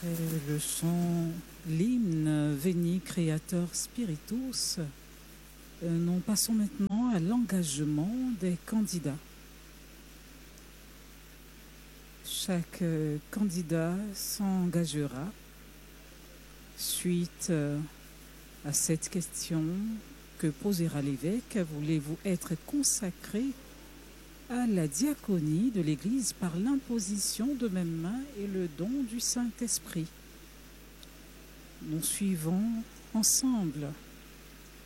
Le chant, l'hymne Veni Creator Spiritus, nous passons maintenant à l'engagement des candidats. Chaque candidat s'engagera suite à cette question que posera l'évêque. Voulez-vous être consacré à la diaconie de l'Église par l'imposition de mes mains et le don du Saint-Esprit? Nous suivons ensemble